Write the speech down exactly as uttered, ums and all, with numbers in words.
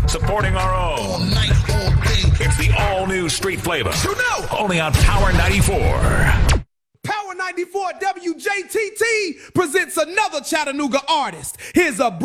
supporting our own. All night, all day. It's the all-new Street Flavor. You know. Only on Power ninety-four. Power ninety-four W J T T presents another Chattanooga artist. Here's a